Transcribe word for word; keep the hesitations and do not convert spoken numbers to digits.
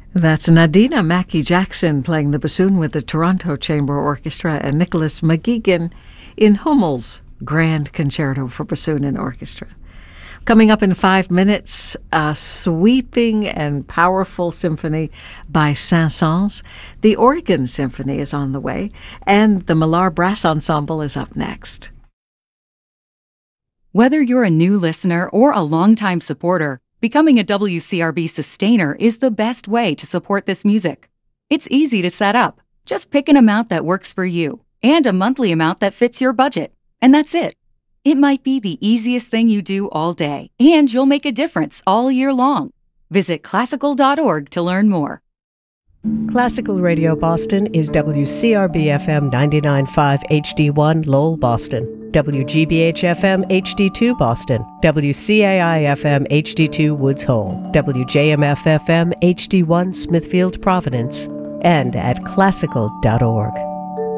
That's Nadina Mackey-Jackson playing the bassoon with the Toronto Chamber Orchestra and Nicholas McGuigan in Hummel's Grand Concerto for Bassoon and Orchestra. Coming up in five minutes, a sweeping and powerful symphony by Saint-Saëns. The Organ Symphony is on the way, and the Millar Brass Ensemble is up next. Whether you're a new listener or a longtime supporter, becoming a W C R B sustainer is the best way to support this music. It's easy to set up. Just pick an amount that works for you and a monthly amount that fits your budget. And that's it. It might be the easiest thing you do all day, and you'll make a difference all year long. Visit classical dot org to learn more. Classical Radio Boston is W C R B F M ninety-nine point five H D one Lowell, Boston, W G B H F M H D two Boston, W C A I F M H D two Woods Hole, W J M F F M H D one Smithfield, Providence, and at classical dot org.